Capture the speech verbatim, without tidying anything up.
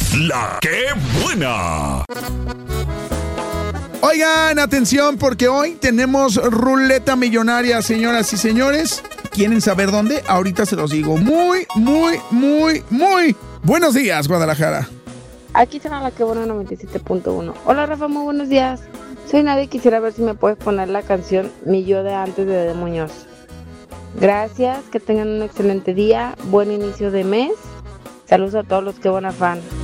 La que buena. Oigan, atención, porque hoy tenemos ruleta millonaria, señoras y señores. ¿Quieren saber dónde? Ahorita se los digo. Muy, muy, muy, muy buenos días, Guadalajara. Aquí será la que buena noventa y siete punto uno. Hola, Rafa, muy buenos días. Soy Nadia y quisiera ver si me puedes poner la canción Mi Yo de Antes de Ede Muñoz. Gracias, que tengan un excelente día, buen inicio de mes. Saludos a todos los que buena fan.